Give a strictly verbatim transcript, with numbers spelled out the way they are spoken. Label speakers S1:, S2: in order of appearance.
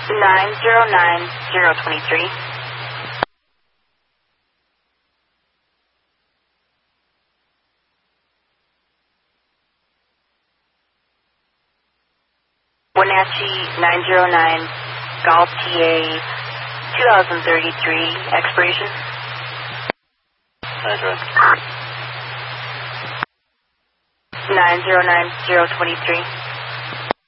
S1: nine zero nine zero two three. Wenatchee nine zero nine, Golf T A two thousand thirty-three, expiration.
S2: Address.
S1: nine zero nine zero two three.